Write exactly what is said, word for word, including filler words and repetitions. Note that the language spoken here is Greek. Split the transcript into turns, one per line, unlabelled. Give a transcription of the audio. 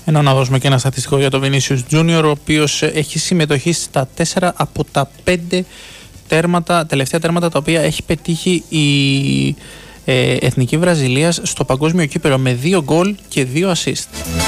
Ενώ να δώσουμε και ένα στατιστικό για τον Vinicius Junior, ο οποίος έχει συμμετοχή στα τέσσερα από τα πέντε τέρματα, τελευταία τέρματα τα οποία έχει πετύχει η ε, Εθνική Βραζιλίας στο παγκόσμιο κύπελλο, με δύο γκολ και δύο assist.